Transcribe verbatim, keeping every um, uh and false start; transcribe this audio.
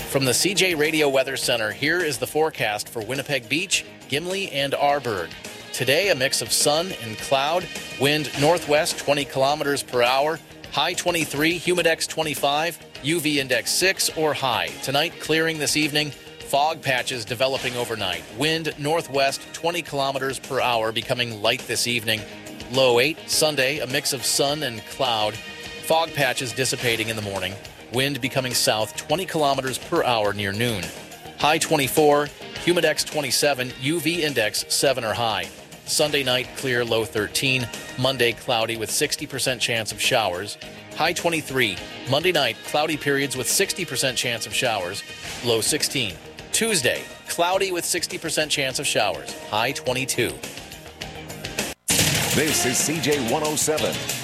From the C J Radio Weather Center, here is the forecast for Winnipeg Beach, Gimli, and Arborg. Today, a mix of sun and cloud, wind northwest twenty kilometers per hour, high twenty-three, humidex twenty-five, U V index six or high. Tonight, clearing this evening, fog patches developing overnight. Wind northwest twenty kilometers per hour, becoming light this evening. Low eight. Sunday, a mix of sun and cloud, fog patches dissipating in the morning. Wind becoming south twenty kilometers per hour near noon. High twenty-four, humidex twenty-seven, U V index seven or high. Sunday night, clear, low thirteen. Monday, cloudy with sixty percent chance of showers. High twenty-three. Monday night, cloudy periods with sixty percent chance of showers. Low sixteen. Tuesday, cloudy with sixty percent chance of showers. High twenty-two. This is C J one oh seven.